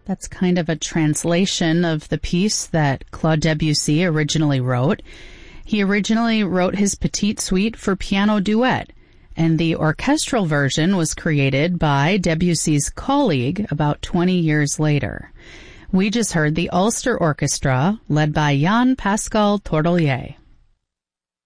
That's kind of a translation of the piece that Claude Debussy originally wrote. He originally wrote his Petite Suite for piano duet, and the orchestral version was created by Debussy's colleague about 20 years later. We just heard the Ulster Orchestra, led by Jan Pascal Tordelier.